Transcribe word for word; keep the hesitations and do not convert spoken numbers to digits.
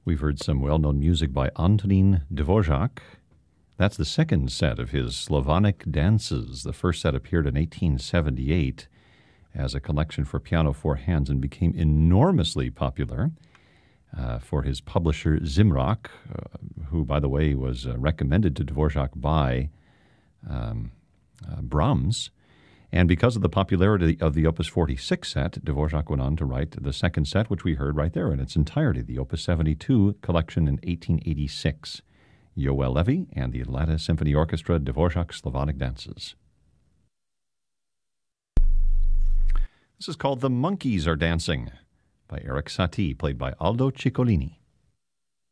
We've heard some well-known music by Antonín Dvořák. That's the second set of his Slavonic dances. The first set appeared in eighteen seventy-eight as a collection for piano four hands and became enormously popular uh, for his publisher Zimrock, uh, who, by the way, was uh, recommended to Dvořák by um, uh, Brahms. And because of the popularity of the Opus forty-six set, Dvořák went on to write the second set, which we heard right there in its entirety, the Opus seventy-two collection in eighteen eighty-six. Yoel Levy and the Atlanta Symphony Orchestra, Dvořák Slavonic Dances. This is called The Monkeys Are Dancing by Erik Satie, played by Aldo Ciccolini.